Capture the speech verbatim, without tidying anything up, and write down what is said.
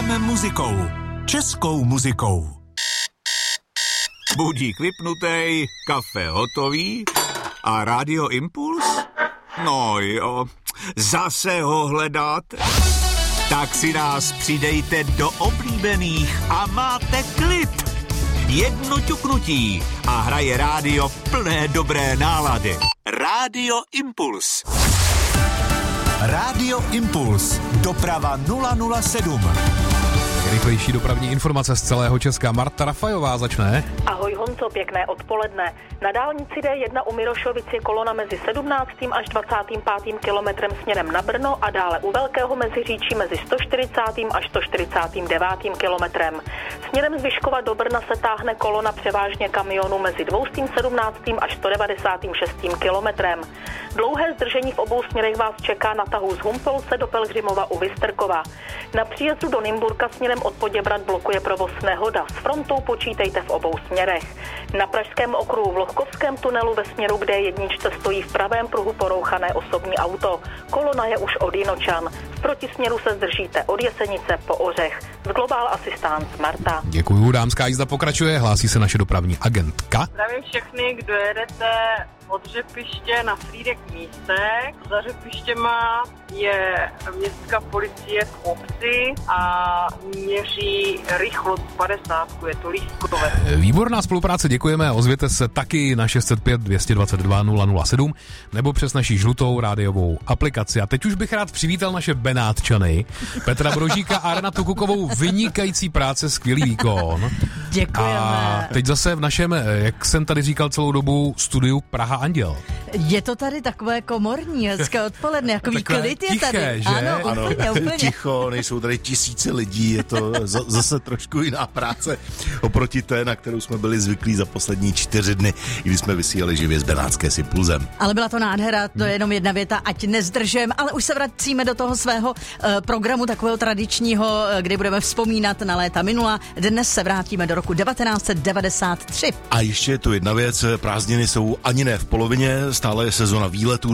Žijeme muzikou. Českou muzikou. Budík vypnutej, kafe hotový a Radio Impuls? No jo, zase ho hledáte? Tak si nás přidejte do oblíbených a máte klid. Jedno ťuknutí a hraje rádio plné dobré nálady. Radio Impuls. Radio Impuls. Doprava nula nula sedm. Rychlejší dopravní informace z celého Česka. Marta Rafajová začne. Ahoj Honzo, pěkné odpoledne. Na dálnici D jedna u Mirošovic je kolona mezi sedmnáctým až dvacátým pátým kilometrem směrem na Brno a dále u Velkého Meziříčí mezi sto čtyřicátým až sto čtyřicátým devátým kilometrem. Směrem z Vyškova do Brna se táhne kolona převážně kamionů mezi dvěstě sedmnáctým až sto devadesátým šestým kilometrem. Dlouhé zdržení v obou směrech vás čeká na tahu z Humpolce do Pelhřimova u Vystrkova. Na příjezdu do Nymburka směrem od Poděbrad blokuje provoz nehoda. S frontou počítejte v obou směrech. Na pražském okruhu v Lohkovském tunelu ve směru k D jedna stojí v pravém pruhu porouchané osobní auto. Kolona je už od Jinočan. V protisměru se zdržíte od Jesenice po Ořech. Z Global Assistance Marta. Děkuju, dámská jízda pokračuje, hlásí se naše dopravní agentka. Zdravím všechny, kdo jedete od Řepiště na Frýdek Místek. Za Řepištěma je městská policie v obci a měří rychlost padesát, je to lístkové. Výborná spolupráce, děkujeme, ozvěte se taky na šest set pět dvě dva dva nula nula sedm nebo přes naši žlutou rádiovou aplikaci. A teď už bych rád přivítal naše Benátčany, Petra Brožíka a Renatu Kukovou, vynikající práce, skvělý výkon. Děkujeme. A teď zase v našem, jak jsem tady říkal celou dobu, studiu Praha Anděl. Je to tady takové komorní, hezké odpoledne, jakový klid je tiché, tady. Že? Ano, Ano, úplně, úplně. ticho, nejsou tady tisíce lidí, je to zase trošku jiná práce oproti té, na kterou jsme byli zvyklí za poslední čtyři dny, kdy jsme vysílali živě z Benátské s Impulzem. Ale byla to nádhera, to je jenom jedna věta, ať nezdržujeme, ale už se vracíme do toho svého uh, programu takového tradičního, kdy budeme vzpomínat na léta minula. Dnes se vrátíme do roku devatenáct set devadesát tři. A ještě je tu jedna věc, prázdniny jsou ani ne v polovině, stále je sezona výletů.